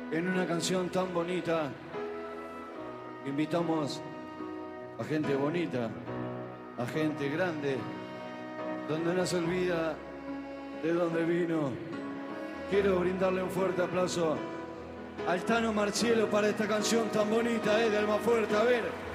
en una canción tan bonita. Invitamos a gente bonita, a gente grande, donde no se olvida de dónde vino. Quiero brindarle un fuerte aplauso al Tano Marcielo para esta canción tan bonita, de Almafuerte. A ver.